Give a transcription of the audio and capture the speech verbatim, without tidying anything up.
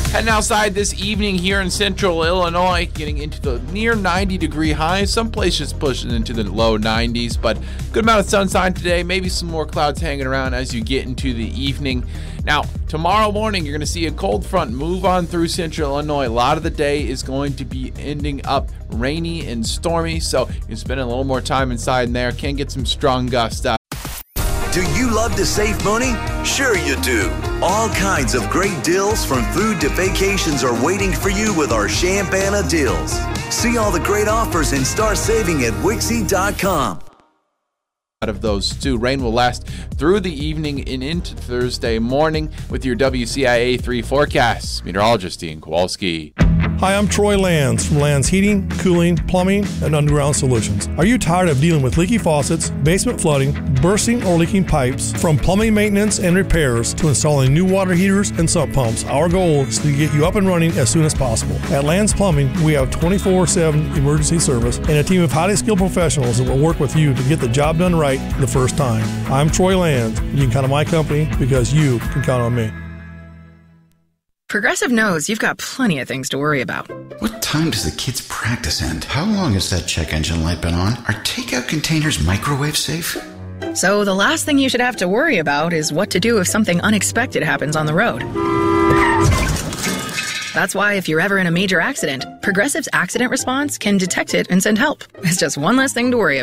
Heading outside this evening here in central Illinois, getting into the near ninety degree highs. Some places pushing into the low nineties, but good amount of sunshine today. Maybe some more clouds hanging around as you get into the evening. Now, tomorrow morning, you're going to see a cold front move on through central Illinois. A lot of the day is going to be ending up rainy and stormy, so you're spending a little more time inside in there. Can get some strong gusts out. Do you love to save money? Sure you do. All kinds of great deals from food to vacations are waiting for you with our Champana deals. See all the great offers and start saving at Wixie dot com. Out of those two, rain will last through the evening and into Thursday morning with your W C I A three forecasts. Meteorologist Ian Kowalski. Hi, I'm Troy Lands from Lands Heating, Cooling, Plumbing, and Underground Solutions. Are you tired of dealing with leaky faucets, basement flooding, bursting or leaking pipes? From plumbing maintenance and repairs to installing new water heaters and sump pumps, our goal is to get you up and running as soon as possible. At Lands Plumbing, we have twenty-four seven emergency service and a team of highly skilled professionals that will work with you to get the job done right the first time. I'm Troy Lands, and you can count on my company because you can count on me. Progressive knows you've got plenty of things to worry about. What time does the kids' practice end? How long has that check engine light been on? Are takeout containers microwave safe? So the last thing you should have to worry about is what to do if something unexpected happens on the road. That's why if you're ever in a major accident, Progressive's accident response can detect it and send help. It's just one less thing to worry about.